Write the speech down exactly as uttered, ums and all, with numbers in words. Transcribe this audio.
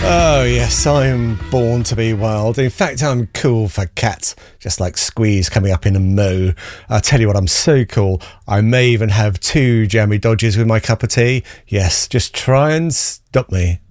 Oh yes, I'm born to be wild. In fact, I'm cool for cats, just like Squeeze coming up in a moo. I'll tell you what, I'm so cool. I may even have two jammy dodges with my cup of tea. Yes, just try and stop me.